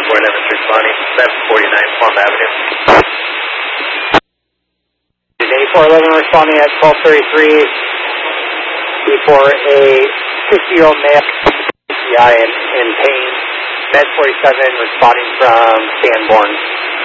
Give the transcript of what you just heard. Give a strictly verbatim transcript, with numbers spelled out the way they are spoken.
four eleven responding, eleven forty-nine Palm Avenue. A four eleven responding at twelve thirty-three for a sixty-year-old male in, in pain. Med forty-seven responding from Sanborn.